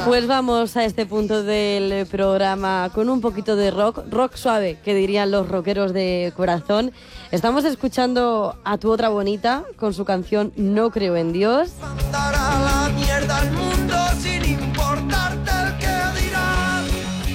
Pues vamos a este punto del programa con un poquito de rock suave, que dirían los rockeros de corazón. Estamos escuchando a Tu Otra Bonita con su canción No Creo en Dios. Mandar a la mierda al mundo sin importarte el que dirán.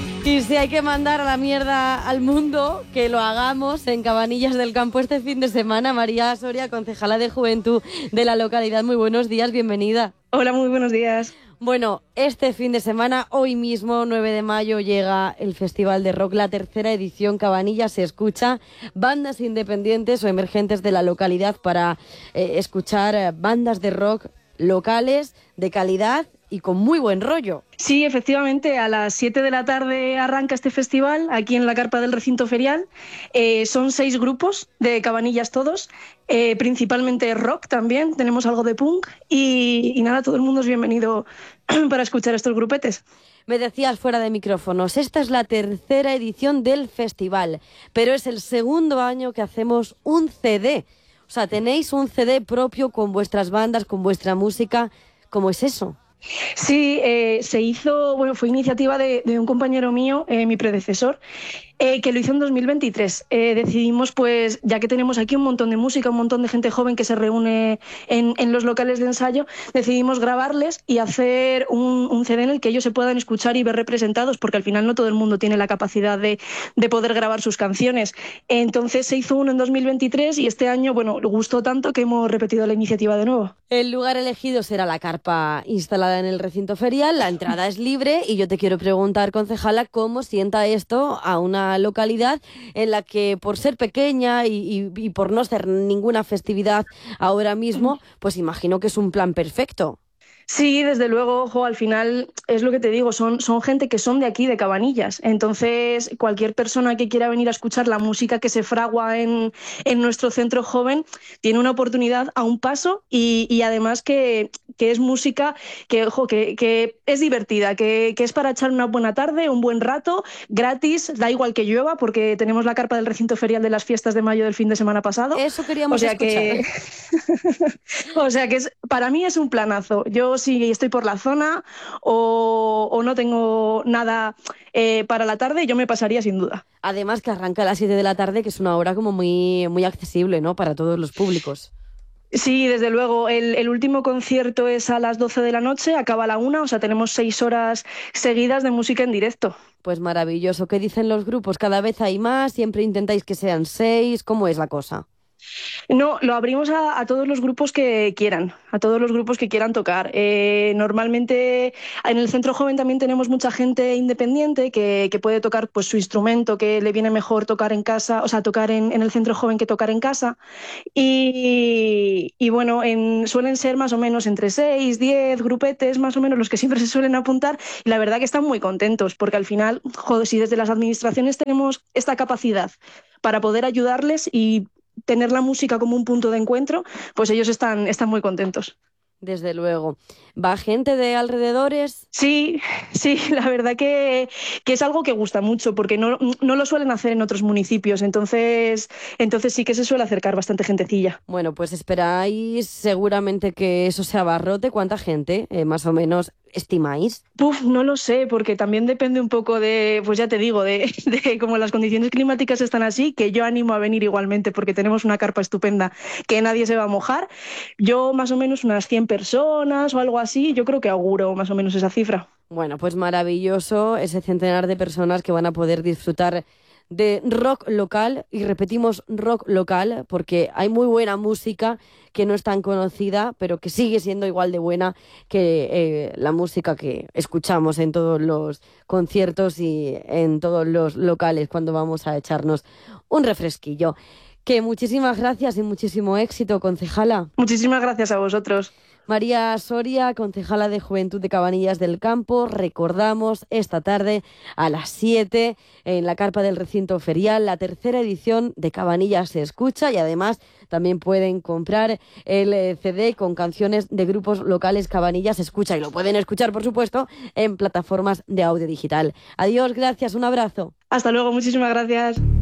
Y si hay que mandar a la mierda al mundo, que lo hagamos en Cabanillas del Campo este fin de semana. María Soria, concejala de Juventud de la localidad. Muy buenos días, bienvenida. Hola, muy buenos días. Bueno, este fin de semana, hoy mismo, 9 de mayo, llega el Festival de Rock, la tercera edición. Cabanillas se escucha, bandas independientes o emergentes de la localidad para escuchar bandas de rock locales, de calidad y con muy buen rollo. Sí, efectivamente, a las 7 de la tarde arranca este festival aquí en la carpa del recinto ferial. Son 6 grupos de Cabanillas todos, principalmente rock también, tenemos algo de punk y nada, todo el mundo es bienvenido para escuchar estos grupetes. Me decías fuera de micrófonos, esta es la tercera edición del festival, pero es el segundo año que hacemos un CD. O sea, tenéis un CD propio con vuestras bandas, con vuestra música. ¿Cómo es eso? Sí, se hizo, bueno, fue iniciativa de un compañero mío, mi predecesor, que lo hizo en 2023. Decidimos, pues, ya que tenemos aquí un montón de música, un montón de gente joven que se reúne en los locales de ensayo, decidimos grabarles y hacer un CD en el que ellos se puedan escuchar y ver representados, porque al final no todo el mundo tiene la capacidad de poder grabar sus canciones. Entonces se hizo uno en 2023 y este año, bueno, gustó tanto que hemos repetido la iniciativa de nuevo. El lugar elegido será la carpa instalada en el recinto ferial, la entrada es libre y yo te quiero preguntar, concejala, ¿cómo sienta esto a una localidad en la que, por ser pequeña y por no ser ninguna festividad ahora mismo, pues imagino que es un plan perfecto? Sí, desde luego, ojo, al final es lo que te digo, son gente que son de aquí, de Cabanillas. Entonces, cualquier persona que quiera venir a escuchar la música que se fragua en nuestro centro joven tiene una oportunidad a un paso y además que es música que, ojo, que es divertida, que es para echar una buena tarde, un buen rato, gratis, da igual que llueva, porque tenemos la carpa del recinto ferial de las fiestas de mayo del fin de semana pasado. Eso queríamos escuchar. O sea que para mí es un planazo. Yo si estoy por la zona o no tengo nada para la tarde, yo me pasaría sin duda. Además que arranca a las 7 de la tarde, que es una hora como muy, muy accesible, ¿no?, para todos los públicos. Sí, desde luego. El último concierto es a las 12 de la noche, acaba a la 1, o sea, tenemos 6 horas seguidas de música en directo. Pues maravilloso. ¿Qué dicen los grupos? ¿Cada vez hay más? ¿Siempre intentáis que sean 6? ¿Cómo es la cosa? No, lo abrimos a todos los grupos que quieran, a todos los grupos que quieran tocar. Normalmente en el centro joven también tenemos mucha gente independiente que puede tocar pues su instrumento, que le viene mejor tocar en casa, o sea, tocar en el centro joven que tocar en casa. Y bueno, suelen ser más o menos entre 6, 10 grupetes, más o menos los que siempre se suelen apuntar. Y la verdad que están muy contentos, porque al final, joder, si desde las administraciones tenemos esta capacidad para poder ayudarles y tener la música como un punto de encuentro, pues ellos están muy contentos. Desde luego. ¿Va gente de alrededores? Sí, la verdad que es algo que gusta mucho, porque no lo suelen hacer en otros municipios, entonces sí que se suele acercar bastante gentecilla. Bueno, pues esperáis seguramente que eso se abarrote. ¿Cuánta gente, más o menos, estimáis? No lo sé, porque también depende un poco de, pues ya te digo, de cómo las condiciones climáticas están así, que yo animo a venir igualmente, porque tenemos una carpa estupenda que nadie se va a mojar. Yo más o menos unas 100 personas o algo así, yo creo que auguro más o menos esa cifra. Bueno, pues maravilloso ese centenar de personas que van a poder disfrutar de rock local, y repetimos rock local porque hay muy buena música que no es tan conocida, pero que sigue siendo igual de buena que la música que escuchamos en todos los conciertos y en todos los locales cuando vamos a echarnos un refresquillo. Que muchísimas gracias y muchísimo éxito, concejala. Muchísimas gracias a vosotros. María Soria, concejala de Juventud de Cabanillas del Campo. Recordamos esta tarde a las 7 en la carpa del recinto ferial, la tercera edición de Cabanillas se escucha, y además también pueden comprar el CD con canciones de grupos locales Cabanillas se escucha, y lo pueden escuchar, por supuesto, en plataformas de audio digital. Adiós, gracias, un abrazo. Hasta luego, muchísimas gracias.